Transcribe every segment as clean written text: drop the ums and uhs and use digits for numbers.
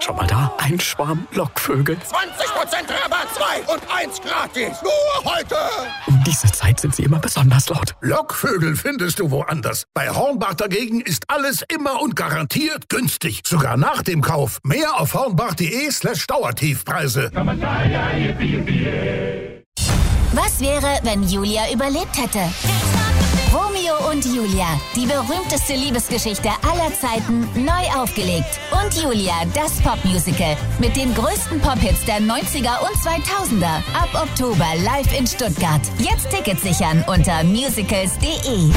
Schon mal da? Ein Schwarm Lockvögel. 20% Rabatt, 2 und 1 gratis. Nur heute. Um diese Zeit sind sie immer besonders laut. Lockvögel findest du woanders. Bei Hornbach dagegen ist alles immer und garantiert günstig. Sogar nach dem Kauf. Mehr auf hornbach.de/Dauertiefpreise. Was wäre, wenn Julia überlebt hätte? Romeo und Julia, die berühmteste Liebesgeschichte aller Zeiten, neu aufgelegt. Und Julia, das Popmusical. Mit den größten Pop-Hits der 90er und 2000er. Ab Oktober live in Stuttgart. Jetzt Tickets sichern unter musicals.de.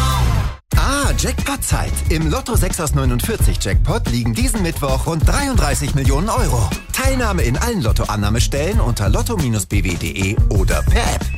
Jackpot-Zeit. Im Lotto 6 aus 49 Jackpot liegen diesen Mittwoch rund 33 Millionen Euro. Teilnahme in allen Lottoannahmestellen unter lotto-bw.de oder per App.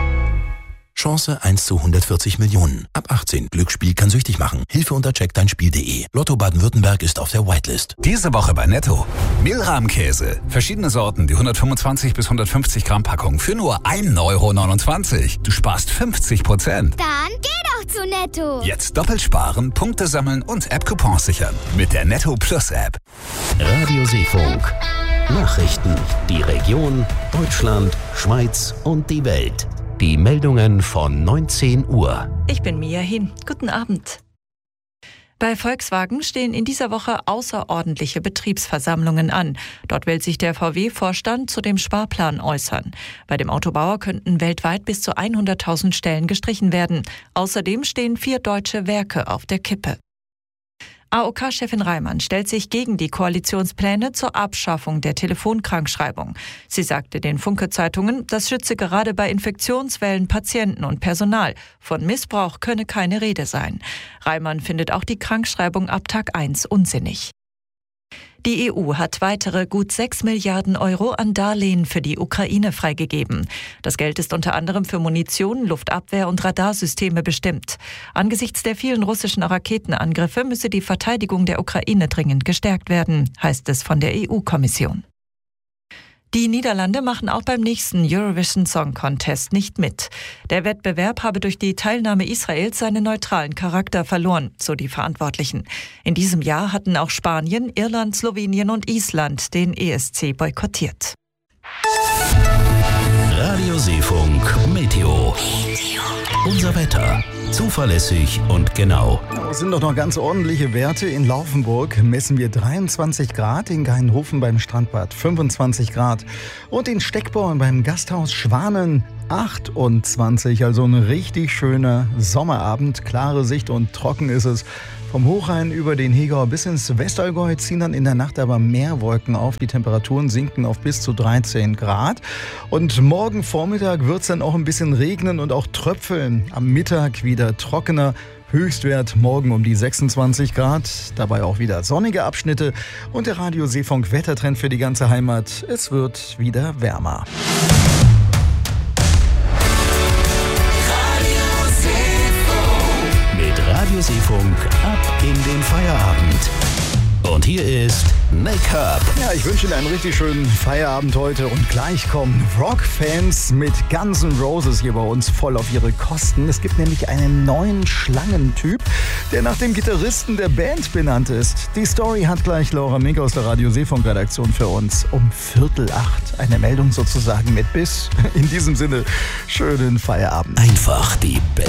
Chance 1 zu 140 Millionen. Ab 18. Glücksspiel kann süchtig machen. Hilfe unter checkdeinspiel.de. Lotto Baden-Württemberg ist auf der Whitelist. Diese Woche bei Netto. Mehlrahmkäse. Verschiedene Sorten, die 125 bis 150 Gramm Packung für nur 1,29 €. Du sparst 50%. Dann geh doch zu Netto. Jetzt doppelt sparen, Punkte sammeln und App-Coupons sichern. Mit der Netto Plus App. Radio Seefunk. Nachrichten. Die Region, Deutschland, Schweiz und die Welt. Die Meldungen von 19 Uhr. Ich bin Mia Hin. Guten Abend. Bei Volkswagen stehen in dieser Woche außerordentliche Betriebsversammlungen an. Dort will sich der VW-Vorstand zu dem Sparplan äußern. Bei dem Autobauer könnten weltweit bis zu 100.000 Stellen gestrichen werden. Außerdem stehen 4 deutsche Werke auf der Kippe. AOK-Chefin Reimann stellt sich gegen die Koalitionspläne zur Abschaffung der Telefonkrankschreibung. Sie sagte den Funke-Zeitungen, das schütze gerade bei Infektionswellen Patienten und Personal. Von Missbrauch könne keine Rede sein. Reimann findet auch die Krankschreibung ab Tag 1 unsinnig. Die EU hat weitere gut 6 Milliarden Euro an Darlehen für die Ukraine freigegeben. Das Geld ist unter anderem für Munition, Luftabwehr und Radarsysteme bestimmt. Angesichts der vielen russischen Raketenangriffe müsse die Verteidigung der Ukraine dringend gestärkt werden, heißt es von der EU-Kommission. Die Niederlande machen auch beim nächsten Eurovision Song Contest nicht mit. Der Wettbewerb habe durch die Teilnahme Israels seinen neutralen Charakter verloren, so die Verantwortlichen. In diesem Jahr hatten auch Spanien, Irland, Slowenien und Island den ESC boykottiert. Radio Seefunk Meteo. Unser Wetter. Zuverlässig und genau. Das sind doch noch ganz ordentliche Werte. In Laufenburg messen wir 23 Grad, in Gainhofen beim Strandbad 25 Grad und in Steckborn beim Gasthaus Schwanen 28. Also ein richtig schöner Sommerabend. Klare Sicht und trocken ist es. Vom Hochrhein über den Hegau bis ins Westallgäu ziehen dann in der Nacht aber mehr Wolken auf. Die Temperaturen sinken auf bis zu 13 Grad. Und morgen Vormittag wird es dann auch ein bisschen regnen und auch tröpfeln. Am Mittag wieder trockener. Höchstwert morgen um die 26 Grad. Dabei auch wieder sonnige Abschnitte. Und der Radio Seefunk Wettertrend für die ganze Heimat. Es wird wieder wärmer. Radio Seefunk ab in den Feierabend. Und hier ist Make-up. Ja, ich wünsche Ihnen einen richtig schönen Feierabend heute. Und gleich kommen Rock-Fans mit Guns N' Roses hier bei uns voll auf ihre Kosten. Es gibt nämlich einen neuen Schlangentyp, der nach dem Gitarristen der Band benannt ist. Die Story hat gleich Laura Mink aus der Radio Seefunk-Redaktion für uns um 7:45. Eine Meldung sozusagen mit Biss. In diesem Sinne, schönen Feierabend. Einfach die